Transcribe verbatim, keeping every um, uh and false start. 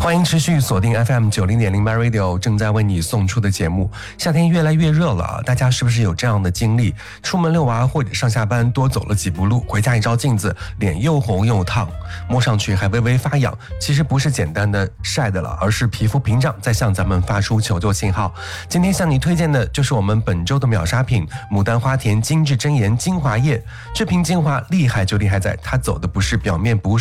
欢迎持续锁定 F M 九零点零 My Radio 正在为你送出的节目。夏天越来越热了，大家是不是有这样的经历？出门遛娃或者上下班多走了几步路，回家一照镜子，脸又红又烫，摸上去还微微发痒。其实不是简单的晒的了，而是皮肤屏障在向咱们发出求救信号。今天向你推荐的就是我们本周的秒杀品牡丹花田精致真颜精华液。这瓶精华厉害就厉害在它走的不是表面补